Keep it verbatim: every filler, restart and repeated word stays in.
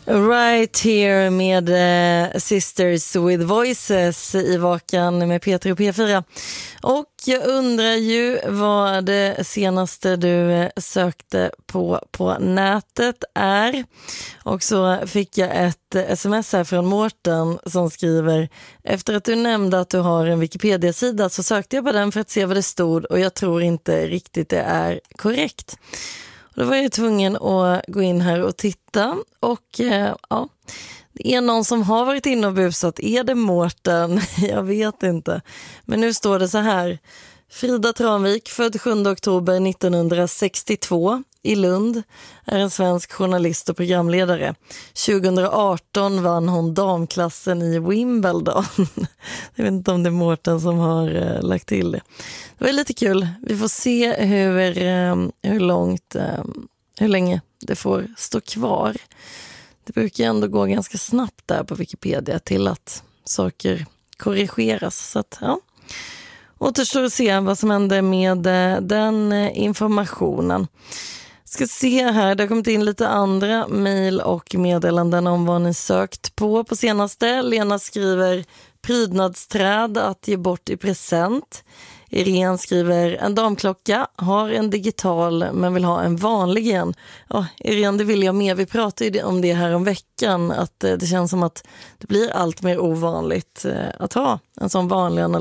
Right here med uh, Sisters with Voices i Vakan med Peter och P fyra. Och jag undrar ju vad det senaste du sökte på på nätet är. Och så fick jag ett sms här från Mårten som skriver: efter att du nämnde att du har en Wikipedia-sida så sökte jag på den för att se vad det stod och jag tror inte riktigt det är korrekt. Då var jag tvungen att gå in här och titta och eh, ja, det är någon som har varit inne och busat. Är det Mårten? Jag vet inte. Men nu står det så här: Frida Tranvik, född sjunde oktober nittonhundrasextiotvå i Lund, är en svensk journalist och programledare. tjugoarton vann hon damklassen i Wimbledon. Jag vet inte om det är Mårten som har uh, lagt till det. Det var lite kul. Vi får se hur, um, hur långt, um, hur länge det får stå kvar. Det brukar ändå gå ganska snabbt där på Wikipedia till att saker korrigeras. Så att, ja. Återstår att se vad som händer med den informationen. Ska se här, det har kommit in lite andra mejl och meddelanden om vad ni sökt på på senaste. Lena skriver prydnadsträd att ge bort i present. Irene skriver en damklocka, har en digital men vill ha en vanlig igen. Ja, Irene, det vill jag med. Vi pratade ju om det här om veckan, att det känns som att det blir allt mer ovanligt att ha en sån vanlig analog.